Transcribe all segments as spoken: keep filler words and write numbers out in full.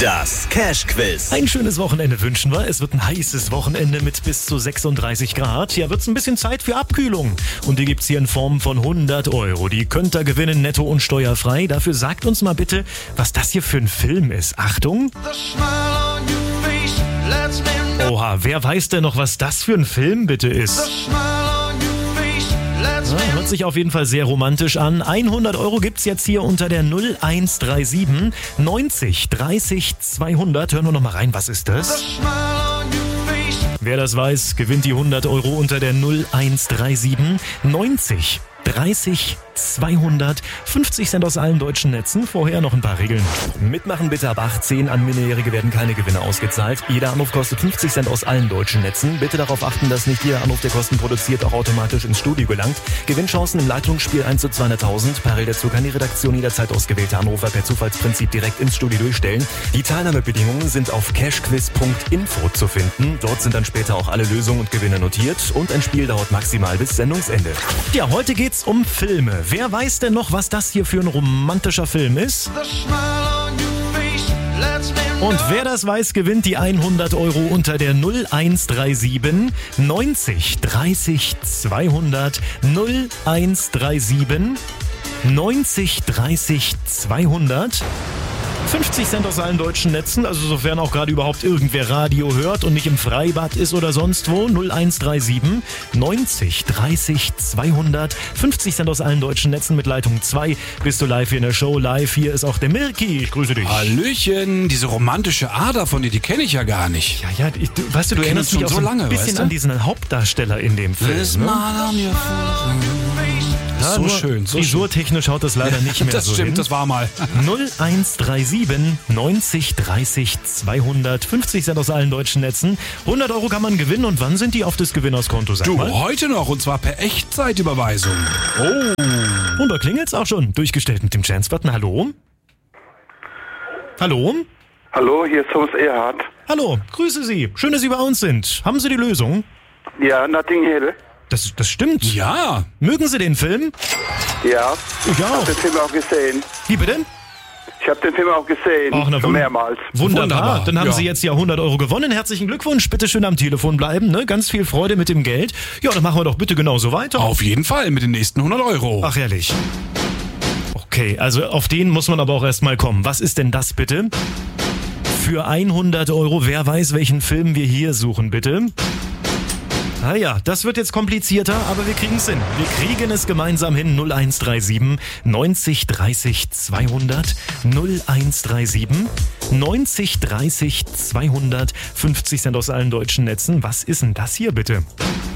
Das Cash-Quiz. Ein schönes Wochenende wünschen wir. Es wird ein heißes Wochenende mit bis zu sechsunddreißig Grad. Ja, wird's ein bisschen Zeit für Abkühlung. Und die gibt's hier in Form von hundert Euro. Die könnt ihr gewinnen, netto und steuerfrei. Dafür sagt uns mal bitte, was das hier für ein Film ist. Achtung! Oha, wer weiß denn noch, was das für ein Film bitte ist? Ja, hört sich auf jeden Fall sehr romantisch an. hundert Euro gibt's jetzt hier unter der null eins drei sieben neunzig dreißig zweihundert. Hören wir noch mal rein, was ist das? Wer das weiß, gewinnt die hundert Euro unter der null eins drei sieben neunzig dreißig zweihundert. fünfzig Cent aus allen deutschen Netzen. Vorher noch ein paar Regeln. Mitmachen bitte ab achtzehn. An Minderjährige werden keine Gewinne ausgezahlt. Jeder Anruf kostet fünfzig Cent aus allen deutschen Netzen. Bitte darauf achten, dass nicht jeder Anruf, der Kosten produziert, auch automatisch ins Studio gelangt. Gewinnchancen im Leitungsspiel eins zu zweihunderttausend. Parallel dazu kann die Redaktion jederzeit ausgewählte Anrufer per Zufallsprinzip direkt ins Studio durchstellen. Die Teilnahmebedingungen sind auf cashquiz punkt info zu finden. Dort sind dann später auch alle Lösungen und Gewinne notiert. Und ein Spiel dauert maximal bis Sendungsende. Ja, heute geht's um Filme. Wer weiß denn noch, was das hier für ein romantischer Film ist? Und wer das weiß, gewinnt die hundert Euro unter der null eins drei sieben neunzig dreißig zweihundert. null eins drei sieben neunzig dreißig zweihundert. fünfzig Cent aus allen deutschen Netzen, also sofern auch gerade überhaupt irgendwer Radio hört und nicht im Freibad ist oder sonst wo. null eins drei sieben neunzig dreißig zweihundert. fünfzig Cent aus allen deutschen Netzen mit Leitung zwei. Bist du live hier in der Show? Live hier ist auch der Mirki. Ich grüße dich. Hallöchen, diese romantische Ader von dir, die kenne ich ja gar nicht. Ja, ja, ich, du, weißt du, du Wir erinnerst kennen mich uns auch schon so so lange, ein bisschen weißt du? an diesen Hauptdarsteller in dem Film. Willst Ne? mal an mir Ja, so nur schön, so frisurtechnisch haut das leider nicht mehr Das so stimmt, hin. das war mal. null eins drei sieben neunzig dreißig zweihundert. fünfzig Cent aus allen deutschen Netzen. hundert Euro kann man gewinnen. Und wann sind die auf des Gewinners Konto? Sag Du, mal. heute noch, und zwar per Echtzeitüberweisung. Oh. Und da klingelt's auch schon. Durchgestellt mit dem Chance-Button. Hallo? Hallo? Hallo, hier ist Thomas Erhardt. Hallo, grüße Sie. Schön, dass Sie bei uns sind. Haben Sie die Lösung? Ja, Notting Hill. Das, das stimmt. Ja, Mögen Sie den Film? Ja, Ich ich auch. habe den Film auch gesehen. Wie bitte? Ich habe den Film auch gesehen, Ach, na, schon wund- mehrmals. Wunderbar. Wunderbar, Dann haben ja. Sie jetzt ja hundert Euro gewonnen. Herzlichen Glückwunsch. Bitte schön am Telefon bleiben. Ne? Ganz viel Freude mit dem Geld. Ja, dann machen wir doch bitte genauso weiter. auf jeden Fall mit den nächsten hundert Euro. Ach, ehrlich. Okay, also auf den muss man aber auch erstmal kommen. Was ist denn das bitte? Für hundert Euro, wer weiß, welchen Film wir hier suchen, bitte? Ah ja, das wird jetzt komplizierter, aber wir kriegen es hin. Wir kriegen es gemeinsam hin. null eins drei sieben neunzig dreißig zweihundert. null eins drei sieben neunzig dreißig zweihundert. fünfzig Cent aus allen deutschen Netzen. Was ist denn das hier bitte?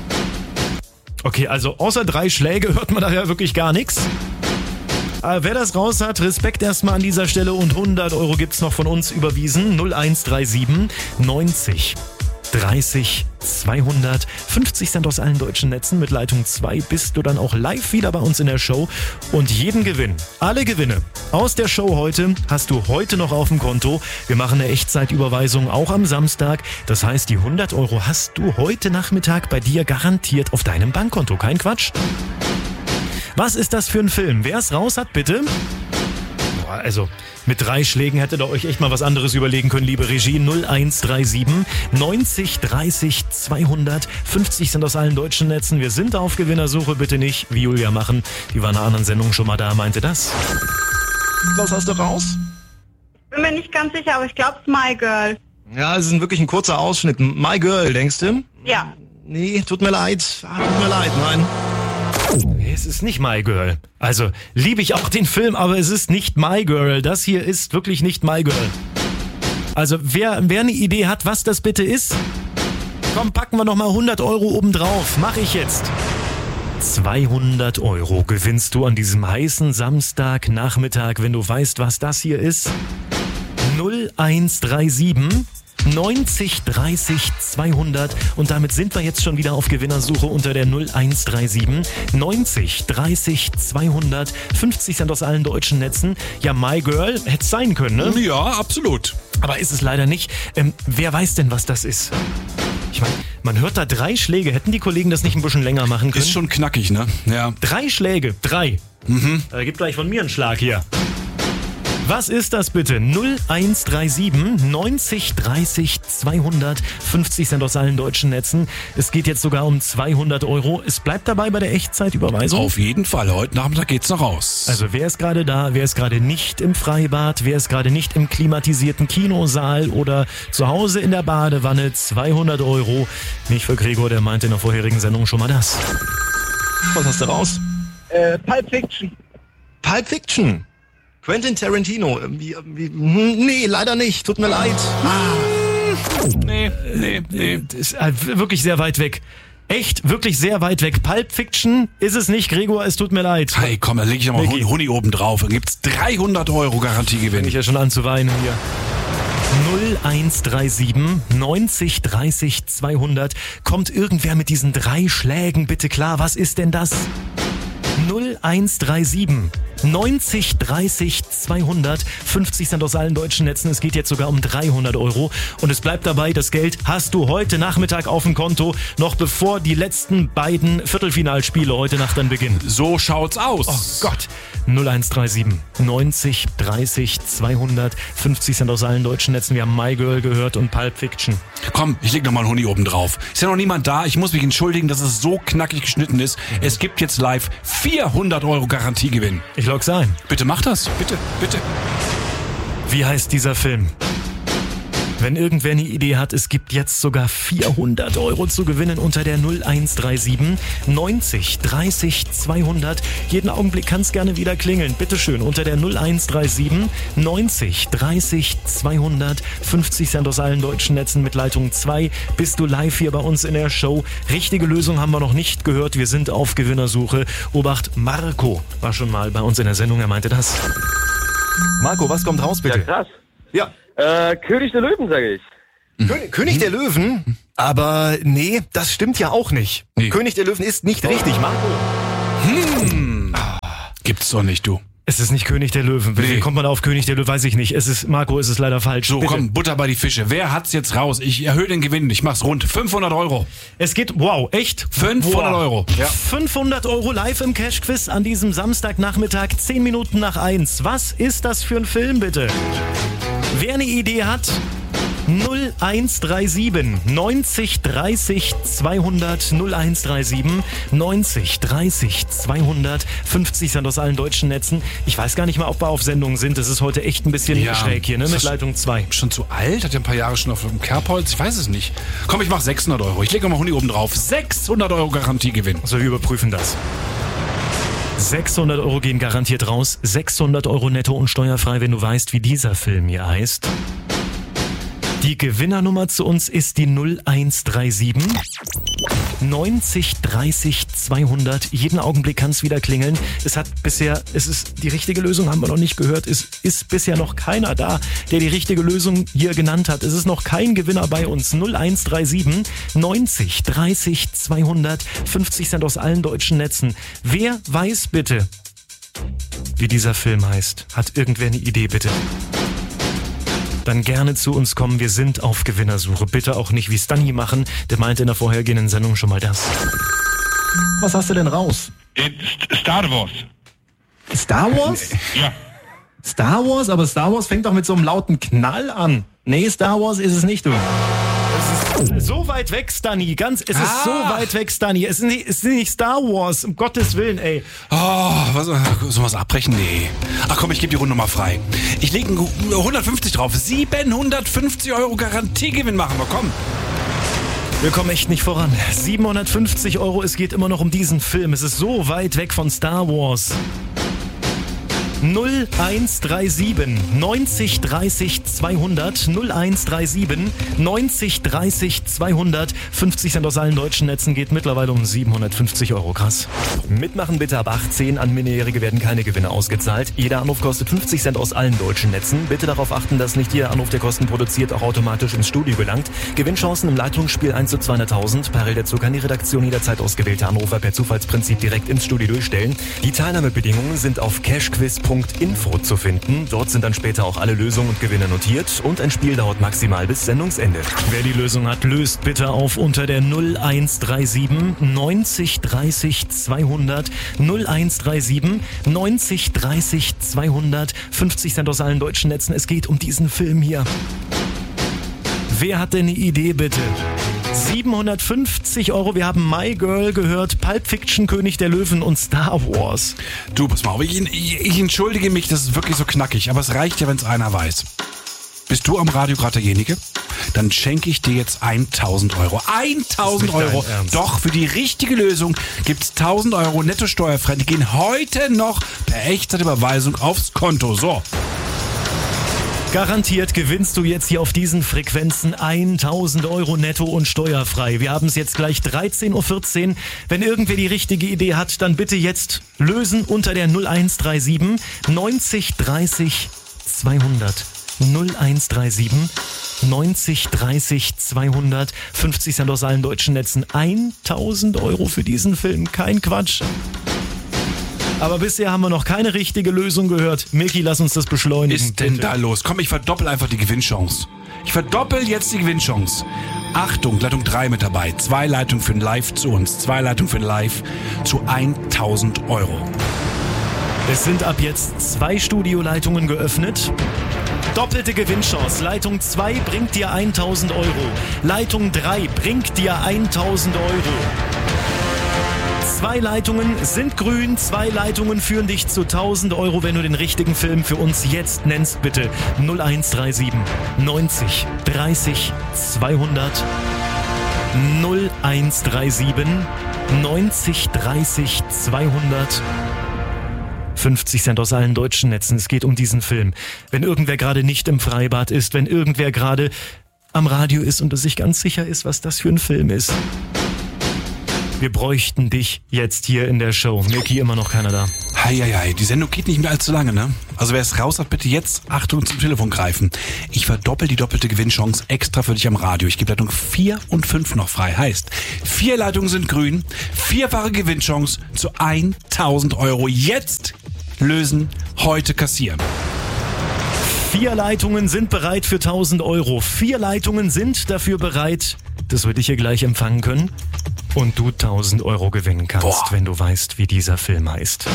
Okay, also außer drei Schläge hört man da ja wirklich gar nichts. Aber wer das raus hat, Respekt erstmal an dieser Stelle und hundert Euro gibt's noch von uns überwiesen. null eins drei sieben neunzig dreißig zweihundert. fünfzig Cent aus allen deutschen Netzen mit Leitung zwei bist du dann auch live wieder bei uns in der Show. Und jeden Gewinn, alle Gewinne aus der Show heute hast du heute noch auf dem Konto. Wir machen eine Echtzeitüberweisung auch am Samstag. Das heißt, die hundert Euro hast du heute Nachmittag bei dir garantiert auf deinem Bankkonto. Kein Quatsch. Was ist das für ein Film? Wer es raus hat, bitte? Boah, also, mit drei Schlägen hättet ihr euch echt mal was anderes überlegen können, liebe Regie. null eins drei sieben neunzig dreißig zweihundert. fünfzig sind aus allen deutschen Netzen. Wir sind auf Gewinnersuche. Bitte nicht wie Julia machen. Die war in einer anderen Sendung schon mal da, meinte das. Was hast du raus? Bin mir nicht ganz sicher, aber ich glaube, es ist My Girl. Ja, es ist ein wirklich ein kurzer Ausschnitt. My Girl, denkst du? Ja. Nee, tut mir leid. Ah, tut mir leid, nein. Nee, es ist nicht My Girl. Also, liebe ich auch den Film, aber es ist nicht My Girl. Das hier ist wirklich nicht My Girl. Also, wer, wer eine Idee hat, was das bitte ist, komm, packen wir nochmal hundert Euro obendrauf. Mach ich jetzt. zweihundert Euro gewinnst du an diesem heißen Samstagnachmittag, wenn du weißt, was das hier ist. null eins drei sieben neunzig dreißig zweihundert. Und damit sind wir jetzt schon wieder auf Gewinnersuche unter der null eins drei sieben neunzig dreißig zweihundert. fünfzig Cent aus allen deutschen Netzen. Ja, My Girl hätte es sein können, ne? Ja, absolut. Aber ist es leider nicht. Ähm, wer weiß denn, was das ist? Ich meine, man hört da drei Schläge. Hätten die Kollegen das nicht ein bisschen länger machen können? Ist schon knackig, ne? Ja. Drei Schläge, drei. Mhm. Äh, gib gleich von mir einen Schlag hier. Was ist das bitte? null eins drei sieben neunzig dreißig zweihundert, fünfzig Cent aus allen deutschen Netzen. Es geht jetzt sogar um zweihundert Euro. Es bleibt dabei bei der Echtzeitüberweisung. Auf jeden Fall. Heute Nachmittag geht's noch raus. Also wer ist gerade da? Wer ist gerade nicht im Freibad? Wer ist gerade nicht im klimatisierten Kinosaal oder zu Hause in der Badewanne? zweihundert Euro. Nicht für Gregor, der meinte in der vorherigen Sendung schon mal das. Was hast du raus? Äh, Pulp Fiction. Pulp Fiction. Quentin Tarantino. Wie, wie, hm, nee, leider nicht. Tut mir leid. Nee, nee, nee. Das ist äh, wirklich sehr weit weg. Echt, wirklich sehr weit weg. Pulp Fiction ist es nicht, Gregor, es tut mir leid. Hey, komm, dann leg ich nochmal Micky. Huni oben drauf. Dann gibt's dreihundert Euro Garantiegewinn. Bin ich ja schon an zu weinen hier. null eins drei sieben neunzig dreißig zweihundert. Kommt irgendwer mit diesen drei Schlägen bitte klar? Was ist denn das? null eins drei sieben neunzig dreißig zweihundert, fünfzig Cent aus allen deutschen Netzen. Es geht jetzt sogar um dreihundert Euro. Und es bleibt dabei, das Geld hast du heute Nachmittag auf dem Konto, noch bevor die letzten beiden Viertelfinalspiele heute Nacht dann beginnen. So schaut's aus. Oh Gott. null eins drei sieben neunzig dreißig zweihundert, fünfzig Cent aus allen deutschen Netzen. Wir haben My Girl gehört und Pulp Fiction. Komm, ich leg nochmal einen Huni oben drauf. Ist ja noch niemand da. Ich muss mich entschuldigen, dass es so knackig geschnitten ist. Mhm. Es gibt jetzt live vierhundert Euro Garantiegewinn. Ich log's ein. Bitte mach das. Bitte, bitte. Wie heißt dieser Film? Wenn irgendwer eine Idee hat, es gibt jetzt sogar vierhundert Euro zu gewinnen unter der null eins drei sieben neunzig dreißig zweihundert. Jeden Augenblick kann's gerne wieder klingeln. Bitteschön, unter der null eins drei sieben neunzig dreißig zweihundert. fünfzig Cent aus allen deutschen Netzen mit Leitung zwei. Bist du live hier bei uns in der Show? Richtige Lösung haben wir noch nicht gehört. Wir sind auf Gewinnersuche. Obacht, Marco war schon mal bei uns in der Sendung. Er meinte das. Marco, was kommt raus bitte? Ja, krass. Ja. Äh, König der Löwen, sage ich. König, König der Löwen? Aber nee, das stimmt ja auch nicht. Nee. König der Löwen ist nicht richtig, Marco. Hm. Gibt's doch nicht, du. Es ist nicht König der Löwen. Wie Nee. kommt man auf König der Löwen? Weiß ich nicht. Es ist, Marco, es ist leider falsch. So, Bitte. komm, Butter bei die Fische. Wer hat's jetzt raus? Ich erhöhe den Gewinn. Ich mach's rund. fünfhundert Euro. Es geht, wow, echt? fünfhundert Wow. Euro. Ja. fünfhundert Euro live im Cash-Quiz an diesem Samstagnachmittag, zehn Minuten nach eins. Was ist das für ein Film, bitte? Wer eine Idee hat, null eins drei sieben neunzig dreißig zweihundert, null eins drei sieben neunzig dreißig zweihundert, fünfzig Cent aus allen deutschen Netzen. Ich weiß gar nicht mal, ob wir auf Sendung sind. Das ist heute echt ein bisschen Ja. schräg hier, ne? Ist Mit das Leitung zwei. Schon zu alt? Hat ja ein paar Jahre schon auf dem Kerbholz? Ich weiß es nicht. Komm, ich mach sechshundert Euro. Ich lege mal Huni oben drauf. sechshundert Euro Garantiegewinn. So, wir überprüfen das. sechshundert Euro gehen garantiert raus. sechshundert Euro netto und steuerfrei, wenn du weißt, wie dieser Film hier heißt. Die Gewinnernummer zu uns ist die null eins drei sieben neunzig dreißig zweihundert. Jeden Augenblick kann es wieder klingeln. Es hat bisher, es ist die richtige Lösung, haben wir noch nicht gehört. Es ist bisher noch keiner da, der die richtige Lösung hier genannt hat. Es ist noch kein Gewinner bei uns. null eins drei sieben neunzig dreißig zweihundert, fünfzig Cent aus allen deutschen Netzen. Wer weiß bitte, wie dieser Film heißt? Hat irgendwer eine Idee bitte? Dann gerne zu uns kommen. Wir sind auf Gewinnersuche. Bitte auch nicht wie Stanny machen. Der meinte in der vorhergehenden Sendung schon mal das. Was hast du denn raus? Star Wars. Star Wars? Ja. Star Wars? Aber Star Wars fängt doch mit so einem lauten Knall an. Nee, Star Wars ist es nicht, du. Es ist so weit weg, Stanny. Ganz, es ist Ah. so weit weg, Stanny. Es ist nicht, es ist nicht Star Wars. Um Gottes Willen, ey. Oh, was, sollen wir was abbrechen? Nee. Ach komm, ich gebe die Runde mal frei. Ich lege hundertfünfzig drauf. siebenhundertfünfzig Euro Garantiegewinn machen wir, komm. Wir kommen echt nicht voran. siebenhundertfünfzig Euro, es geht immer noch um diesen Film. Es ist so weit weg von Star Wars. null eins drei sieben neunzig dreißig zweihundert, null eins drei sieben neunzig dreißig zweihundert, fünfzig Cent aus allen deutschen Netzen, geht mittlerweile um siebenhundertfünfzig Euro. Krass. Mitmachen bitte ab achtzehn. An Minderjährige werden keine Gewinne ausgezahlt. Jeder Anruf kostet fünfzig Cent aus allen deutschen Netzen. Bitte darauf achten, dass nicht jeder Anruf, der Kosten produziert, auch automatisch ins Studio gelangt. Gewinnchancen im Leitungsspiel eins zu zweihunderttausend. Parallel dazu kann die Redaktion jederzeit ausgewählte Anrufer per Zufallsprinzip direkt ins Studio durchstellen. Die Teilnahmebedingungen sind auf cashquiz punkt info zu finden. Dort sind dann später auch alle Lösungen und Gewinne notiert und ein Spiel dauert maximal bis Sendungsende. Wer die Lösung hat, löst bitte auf unter der null eins drei sieben neunzig dreißig zweihundert null eins drei sieben neunzig dreißig zweihundert fünfzig Cent aus allen deutschen Netzen. Es geht um diesen Film hier. Wer hat denn eine Idee, bitte? siebenhundertfünfzig Euro. Wir haben My Girl gehört, Pulp Fiction, König der Löwen und Star Wars. Du, pass mal auf, ich, ich, ich entschuldige mich, das ist wirklich so knackig, aber es reicht ja, wenn es einer weiß. Bist du am Radio gerade derjenige? Dann schenke ich dir jetzt tausend Euro. tausend Euro. Doch, für die richtige Lösung gibt's tausend Euro netto steuerfrei. Die gehen heute noch per Echtzeitüberweisung aufs Konto. So. Garantiert gewinnst du jetzt hier auf diesen Frequenzen tausend Euro netto und steuerfrei. Wir haben es jetzt gleich dreizehn Uhr vierzehn. Wenn irgendwer die richtige Idee hat, dann bitte jetzt lösen unter der null eins drei sieben neunzig dreißig zweihundert. null eins drei sieben neunzig dreißig zweihundert fünfzig Cent aus allen deutschen Netzen. tausend Euro für diesen Film. Kein Quatsch. Aber bisher haben wir noch keine richtige Lösung gehört. Miki, lass uns das beschleunigen. Was ist denn bitte. da los? Komm, ich verdoppel einfach die Gewinnchance. Ich verdoppel jetzt die Gewinnchance. Achtung, Leitung drei mit dabei. Zwei Leitungen für ein Live zu uns. Zwei Leitungen für ein Live zu tausend Euro. Es sind ab jetzt zwei Studioleitungen geöffnet. Doppelte Gewinnchance. Leitung zwei bringt dir tausend Euro. Leitung drei bringt dir tausend Euro. Zwei Leitungen sind grün, zwei Leitungen führen dich zu tausend Euro, wenn du den richtigen Film für uns jetzt nennst, bitte. null eins drei sieben neunzig dreißig zweihundert null eins drei sieben neunzig dreißig zweihundert fünfzig Cent aus allen deutschen Netzen. Es geht um diesen Film. Wenn irgendwer gerade nicht im Freibad ist, wenn irgendwer gerade am Radio ist und es sich ganz sicher ist, was das für ein Film ist. Wir bräuchten dich jetzt hier in der Show. Miki, immer noch keiner da. Heieiei, die Sendung geht nicht mehr allzu lange, ne? Also wer es raus hat, bitte jetzt Achtung zum Telefon greifen. Ich verdoppel die doppelte Gewinnchance extra für dich am Radio. Ich gebe Leitung vier und fünf noch frei. Heißt, vier Leitungen sind grün, vierfache Gewinnchance zu tausend Euro. Jetzt lösen, heute kassieren. Vier Leitungen sind bereit für tausend Euro. Vier Leitungen sind dafür bereit, dass wir dich hier gleich empfangen können. Und du tausend Euro gewinnen kannst, Boah. wenn du weißt, wie dieser Film heißt.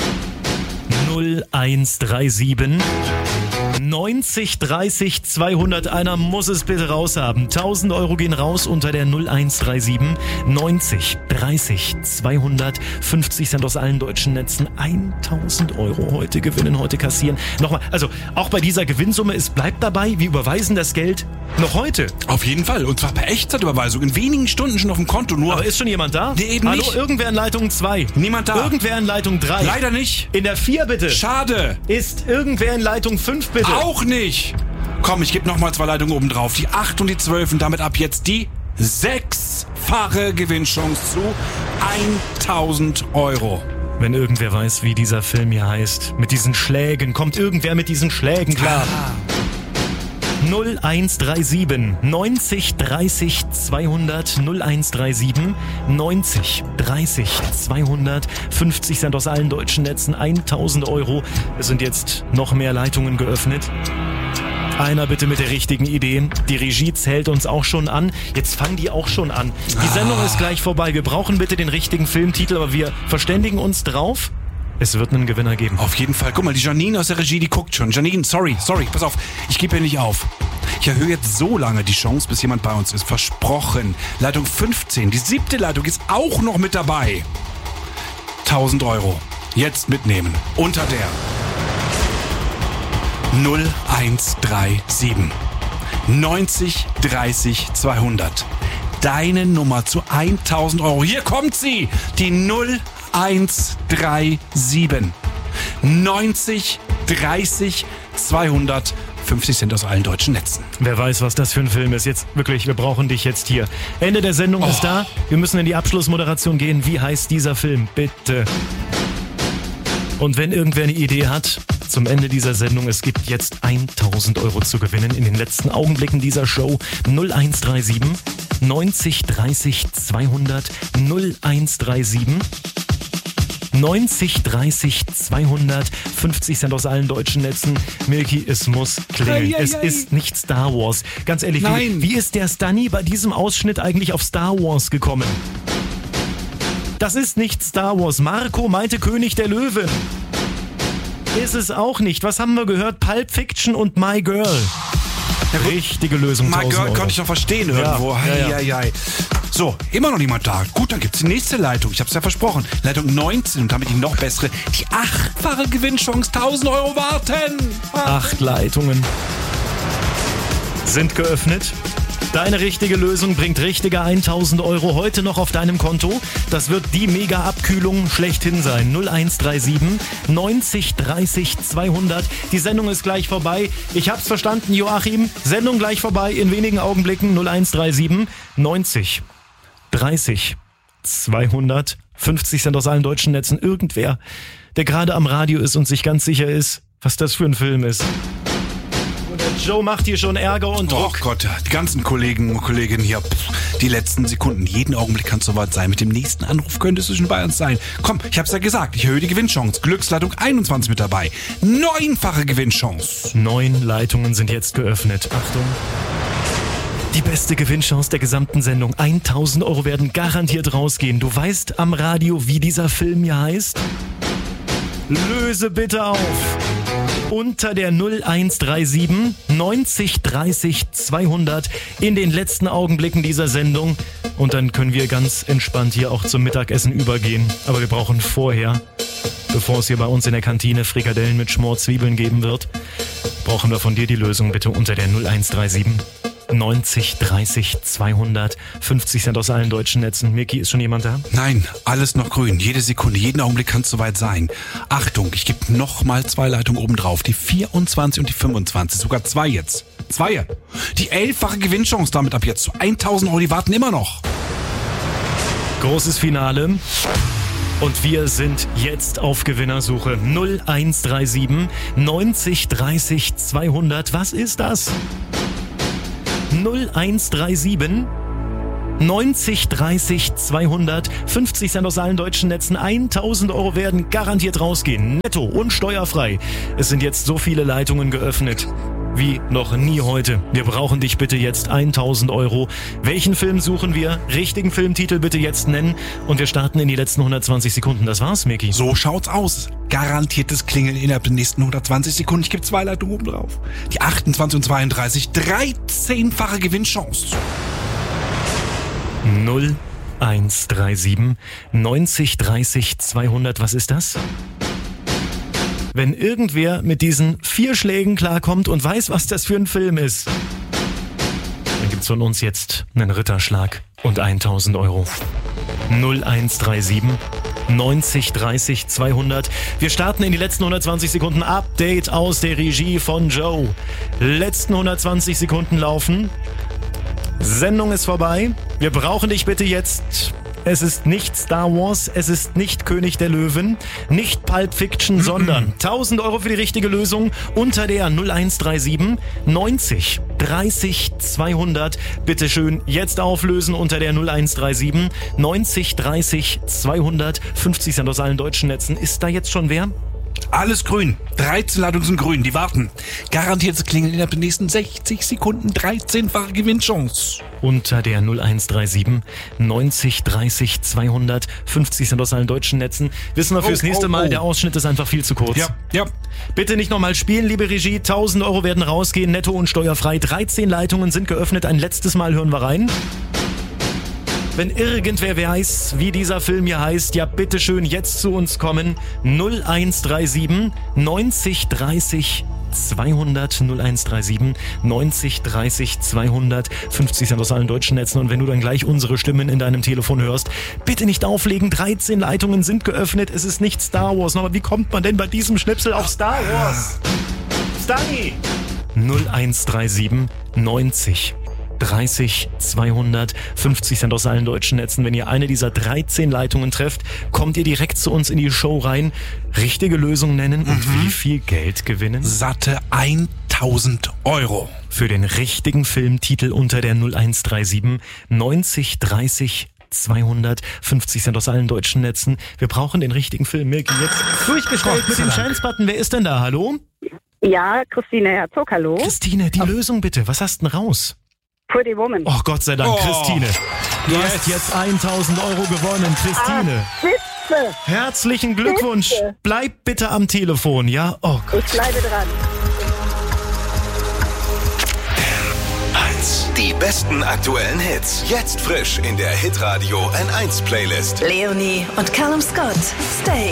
null eins drei sieben neunzig dreißig zweihundert. Einer muss es bitte raushaben. tausend Euro gehen raus unter der null eins drei sieben neunzig dreißig zweihundert fünfzig Cent aus allen deutschen Netzen. tausend Euro heute gewinnen, heute kassieren. Nochmal, also auch bei dieser Gewinnsumme, es bleibt dabei, wir überweisen das Geld noch heute. Auf jeden Fall. Und zwar per Echtzeitüberweisung. In wenigen Stunden schon auf dem Konto. Nur Aber ist schon jemand da? Nee, eben Hallo, nicht. Irgendwer in Leitung zwei? Niemand da. Irgendwer in Leitung drei? Leider nicht. In der vier bitte. Schade. Ist irgendwer in Leitung fünf bitte? Auch nicht. Komm, ich gebe nochmal zwei Leitungen oben drauf. Die acht und die zwölf und damit ab jetzt die sechsfache Gewinnchance zu tausend Euro. Wenn irgendwer weiß, wie dieser Film hier heißt, mit diesen Schlägen, kommt irgendwer mit diesen Schlägen klar? Ah. null eins drei sieben neunzig dreißig zweihundert null eins drei sieben neunzig dreißig zweihundert fünfzig Cent aus allen deutschen Netzen. tausend Euro. Es sind jetzt noch mehr Leitungen geöffnet. Einer bitte mit der richtigen Idee. Die Regie zählt uns auch schon an. Jetzt fangen die auch schon an. Die Sendung ist gleich vorbei. Wir brauchen bitte den richtigen Filmtitel, aber wir verständigen uns drauf. Es wird einen Gewinner geben. Auf jeden Fall. Guck mal, die Janine aus der Regie, die guckt schon. Janine, sorry, sorry, pass auf. Ich gebe hier nicht auf. Ich erhöhe jetzt so lange die Chance, bis jemand bei uns ist. Versprochen. Leitung fünfzehn, die siebte Leitung ist auch noch mit dabei. tausend Euro. Jetzt mitnehmen. Unter der null eins drei sieben neunzig dreißig zweihundert. Deine Nummer zu tausend Euro. Hier kommt sie. Die null eins drei sieben neunzig dreißig zweihundert fünfzig Cent aus allen deutschen Netzen. Wer weiß, was das für ein Film ist. Jetzt wirklich, wir brauchen dich jetzt hier. Ende der Sendung oh. ist da. Wir müssen in die Abschlussmoderation gehen. Wie heißt dieser Film? Bitte. Und wenn irgendwer eine Idee hat, zum Ende dieser Sendung, es gibt jetzt tausend Euro zu gewinnen in den letzten Augenblicken dieser Show. null eins drei sieben neunzig dreißig zweihundert null eins drei sieben neunzig dreißig zweihundert, fünfzig Cent aus allen deutschen Netzen. Milky, es muss klingeln. Ei, ei, es ei. ist nicht Star Wars. Ganz ehrlich, Nein. wie, wie ist der Stunny bei diesem Ausschnitt eigentlich auf Star Wars gekommen? Das ist nicht Star Wars. Marco meinte König der Löwen. Ist es auch nicht. Was haben wir gehört? Pulp Fiction und My Girl. Ja, gut. Richtige Lösung. My tausend Girl Euro. konnte ich noch verstehen irgendwo. Ja, ja, ja. Hei, hei, hei. So, immer noch niemand da. Gut, dann gibt's die nächste Leitung. Ich hab's ja versprochen. Leitung neunzehn und damit die noch bessere, die achtfache Gewinnchance. tausend Euro warten. Acht Leitungen sind geöffnet. Deine richtige Lösung bringt richtige tausend Euro heute noch auf deinem Konto. Das wird die Mega-Abkühlung schlechthin sein. null eins drei sieben neunzig dreißig zweihundert. Die Sendung ist gleich vorbei. Ich hab's verstanden, Joachim. Sendung gleich vorbei in wenigen Augenblicken. null eins drei sieben neunzig dreißig zweihundert. fünfzig Cent aus allen deutschen Netzen. Irgendwer, der gerade am Radio ist und sich ganz sicher ist, was das für ein Film ist. Und der Joe macht hier schon Ärger und Oh Druck. Gott, die ganzen Kollegen und Kolleginnen hier, pff, die letzten Sekunden, jeden Augenblick kann es soweit sein. Mit dem nächsten Anruf könntest du schon bei uns sein. Komm, ich hab's ja gesagt, ich erhöhe die Gewinnchance. Glücksleitung einundzwanzig mit dabei. Neunfache Gewinnchance. Neun Leitungen sind jetzt geöffnet. Achtung. Die beste Gewinnchance der gesamten Sendung. tausend Euro werden garantiert rausgehen. Du weißt am Radio, wie dieser Film hier heißt? Löse bitte auf. Unter der null eins drei sieben neunzig dreißig zweihundert in den letzten Augenblicken dieser Sendung. Und dann können wir ganz entspannt hier auch zum Mittagessen übergehen. Aber wir brauchen vorher, bevor es hier bei uns in der Kantine Frikadellen mit Schmorzwiebeln geben wird, brauchen wir von dir die Lösung bitte unter der null eins drei sieben neunzig dreißig zweihundert. fünfzig Cent aus allen deutschen Netzen. Miki, ist schon jemand da? Nein, alles noch grün. Jede Sekunde, jeden Augenblick kann es soweit sein. Achtung, ich gebe noch mal zwei Leitungen oben drauf. Die vierundzwanzig und die fünfundzwanzig. Sogar zwei jetzt. Zwei. Die elffache Gewinnchance damit ab jetzt zu tausend Euro. Die warten immer noch. Großes Finale. Und wir sind jetzt auf Gewinnersuche. null eins drei sieben neunzig dreißig zweihundert. Was ist das? null eins drei sieben neunzig dreißig zweihundert. fünfzig Cent aus allen deutschen Netzen. tausend Euro werden garantiert rausgehen. Netto und steuerfrei. Es sind jetzt so viele Leitungen geöffnet wie noch nie heute. Wir brauchen dich bitte jetzt tausend Euro. Welchen Film suchen wir? Richtigen Filmtitel bitte jetzt nennen. Und wir starten in die letzten hundertzwanzig Sekunden. Das war's, Miki. So schaut's aus. Garantiertes Klingeln innerhalb der nächsten hundertzwanzig Sekunden. Ich gebe zwei Leitungen oben drauf. Die achtundzwanzig und zweiunddreißig. dreizehnfache Gewinnchance. null eins drei sieben neunzig dreißig zweihundert. Was ist das? Wenn irgendwer mit diesen vier Schlägen klarkommt und weiß, was das für ein Film ist, dann gibt's von uns jetzt einen Ritterschlag und tausend Euro. null eins drei sieben neunzig dreißig zweihundert. Wir starten in die letzten hundertzwanzig Sekunden. Update aus der Regie von Joe. Letzten hundertzwanzig Sekunden laufen. Sendung ist vorbei. Wir brauchen dich bitte jetzt. Es ist nicht Star Wars, es ist nicht König der Löwen, nicht Pulp Fiction, sondern tausend Euro für die richtige Lösung unter der null eins drei sieben neunzig dreißig zweihundert. Bitte schön jetzt auflösen unter der null eins drei sieben neunzig dreißig zweihundert. fünfzig Cent aus allen deutschen Netzen. Ist da jetzt schon wer? Alles grün. dreizehn Leitungen sind grün. Die warten. Garantiertes Klingeln innerhalb der nächsten sechzig Sekunden. dreizehnfache Gewinnchance. Unter der null eins drei sieben neunzig dreißig zweihundert. fünfzig Cent aus allen deutschen Netzen. Wissen wir fürs Oh, nächste oh, Mal, oh. der Ausschnitt ist einfach viel zu kurz. Ja, ja. Bitte nicht nochmal spielen, liebe Regie. tausend Euro werden rausgehen, netto und steuerfrei. dreizehn Leitungen sind geöffnet. Ein letztes Mal hören wir rein. Wenn irgendwer weiß, wie dieser Film hier heißt, ja bitteschön jetzt zu uns kommen. null eins drei sieben neunzig dreißig zweihundert. null eins drei sieben neunzig dreißig zweihundert. fünfzig Cent aus allen deutschen Netzen. Und wenn du dann gleich unsere Stimmen in deinem Telefon hörst, bitte nicht auflegen. dreizehn Leitungen sind geöffnet. Es ist nicht Star Wars. Aber wie kommt man denn bei diesem Schnipsel auf Star Wars? Stanny! null eins drei sieben neunzig dreißig zweihundert. fünfzig Cent aus allen deutschen Netzen. Wenn ihr eine dieser dreizehn Leitungen trefft, kommt ihr direkt zu uns in die Show rein. Richtige Lösung nennen und wie viel Geld gewinnen? Satte tausend Euro. Für den richtigen Filmtitel unter der null eins drei sieben neunzig dreißig zweihundertfünfzig Cent aus allen deutschen Netzen. Wir brauchen den richtigen Film. Milky, jetzt durchgestellt mit dem Chance-Button. Wer ist denn da? Hallo? Ja, Christine Herzog, hallo. Christine, die Lösung bitte. Was hast denn raus? Pretty Woman. Oh, Gott sei Dank, Oh. Christine. Du Yes. hast jetzt tausend Euro gewonnen, Christine. Ah, bitte. Herzlichen Glückwunsch. Bitte. Bleib bitte am Telefon, ja? Oh Gott. Ich bleibe dran. eins. Die besten aktuellen Hits. Jetzt frisch in der Hitradio N eins Playlist. Leonie und Callum Scott. Stay.